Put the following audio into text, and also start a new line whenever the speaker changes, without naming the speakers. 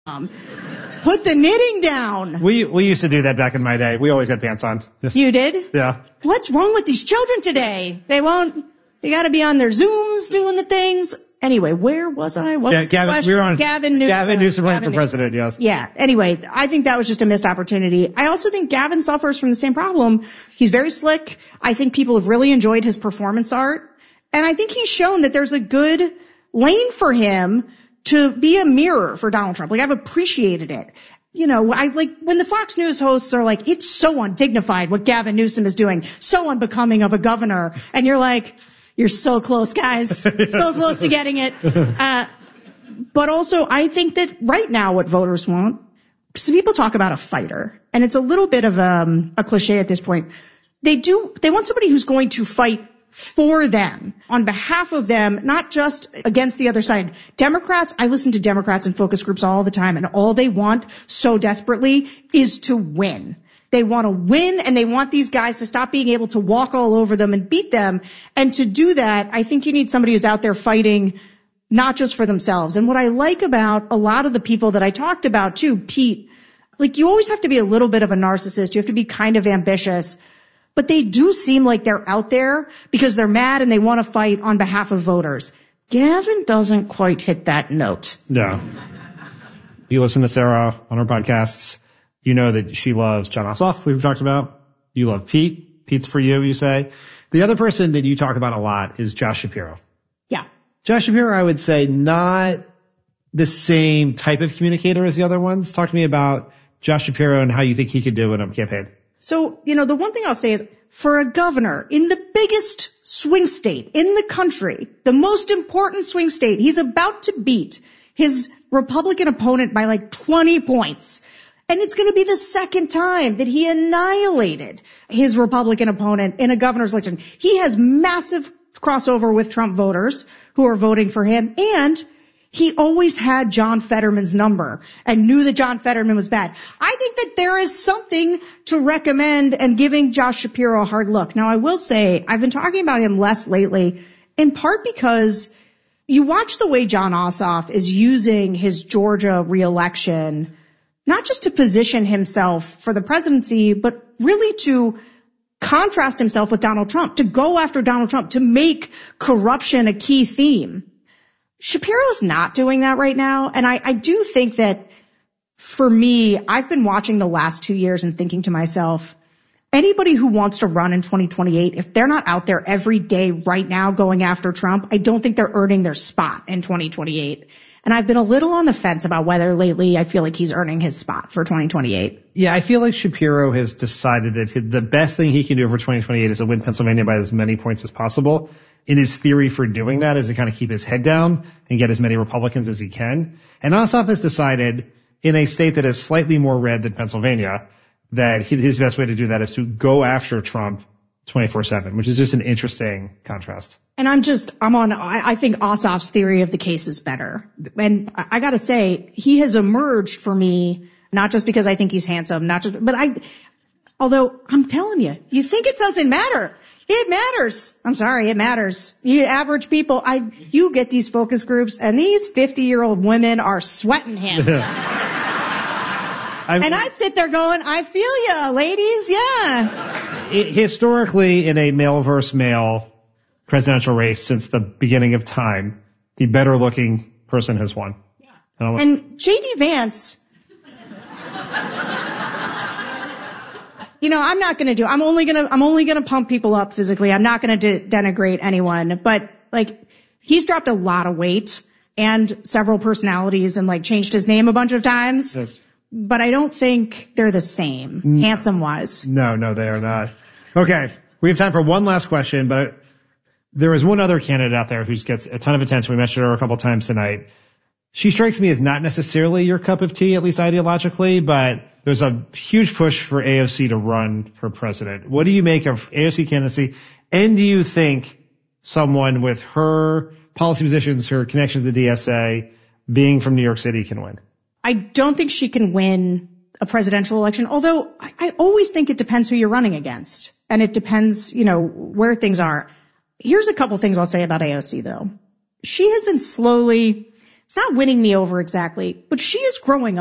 Put the knitting down.
We used to do that back in my day. We always had pants on.
You did?
Yeah.
What's wrong with these children today? They gotta be on their Zooms doing the things. Anyway, where was I? What was the question?
We were on
Gavin Newsom.
Gavin Newsom running for president, yes.
Yeah. Anyway, I think that was just a missed opportunity. I also think Gavin suffers from the same problem. He's very slick. I think people have really enjoyed his performance art. And I think he's shown that there's a good lane for him to be a mirror for Donald Trump. Like, I've appreciated it. You know, I like when the Fox News hosts are like, it's so undignified what Gavin Newsom is doing, so unbecoming of a governor. And you're like, you're so close, guys. So close to getting it. But also, I think that right now what voters want, some people talk about a fighter, and it's a little bit of a cliche at this point. They want somebody who's going to fight for them, on behalf of them, not just against the other side. Democrats, I listen to Democrats in focus groups all the time, and all they want so desperately is to win. They want to win, and they want these guys to stop being able to walk all over them and beat them. And to do that, I think you need somebody who's out there fighting not just for themselves. And what I like about a lot of the people that I talked about too, Pete, like, you always have to be a little bit of a narcissist. You have to be kind of ambitious. But they do seem like they're out there because they're mad and they want to fight on behalf of voters. Gavin doesn't quite hit that note.
No. You listen to Sarah on her podcasts. You know that she loves Jon Ossoff, we've talked about. You love Pete. Pete's for you, you say. The other person that you talk about a lot is Josh Shapiro.
Yeah.
Josh Shapiro, I would say, not the same type of communicator as the other ones. Talk to me about Josh Shapiro and how you think he could do in a campaign.
So, you know, the one thing I'll say is, for a governor in the biggest swing state in the country, the most important swing state, he's about to beat his Republican opponent by like 20 points. And it's going to be the second time that he annihilated his Republican opponent in a governor's election. He has massive crossover with Trump voters who are voting for him. And he always had John Fetterman's number and knew that John Fetterman was bad. I think that there is something to recommend and giving Josh Shapiro a hard look. Now, I will say I've been talking about him less lately, in part because you watch the way Jon Ossoff is using his Georgia reelection, not just to position himself for the presidency, but really to contrast himself with Donald Trump, to go after Donald Trump, to make corruption a key theme. Shapiro's not doing that right now. And I do think that, for me, I've been watching the last 2 years and thinking to myself, anybody who wants to run in 2028, if they're not out there every day right now going after Trump, I don't think they're earning their spot in 2028. And I've been a little on the fence about whether lately I feel like he's earning his spot for 2028.
Yeah, I feel like Shapiro has decided that the best thing he can do for 2028 is to win Pennsylvania by as many points as possible. And his theory for doing that is to kind of keep his head down and get as many Republicans as he can. And Ossoff has decided, in a state that is slightly more red than Pennsylvania, that his best way to do that is to go after Trump 24/7, which is just an interesting contrast.
And I think Ossoff's theory of the case is better. And I gotta say, he has emerged for me, not just because I think he's handsome, although I'm telling you, you think it doesn't matter. It matters. I'm sorry, it matters. You average people, you get these focus groups, and these 50-year-old women are sweating him. And I sit there going, I feel ya, ladies, yeah.
Historically, in a male versus male presidential race since the beginning of time, the better looking person has won.
Yeah. And J.D. Vance, you know, I'm only gonna pump people up physically. I'm not gonna denigrate anyone, but like, he's dropped a lot of weight and several personalities and like changed his name a bunch of times. Yes. But I don't think they're the same, handsome-wise.
No, they are not. Okay, we have time for one last question, but there is one other candidate out there who gets a ton of attention. We mentioned her a couple times tonight. She strikes me as not necessarily your cup of tea, at least ideologically, but there's a huge push for AOC to run for president. What do you make of AOC candidacy? And do you think someone with her policy positions, her connection to the DSA, being from New York City, can win?
I don't think she can win a presidential election, although I always think it depends who you're running against. And it depends, you know, where things are. Here's a couple things I'll say about AOC, though. She has been slowly It's not winning me over exactly, but she is growing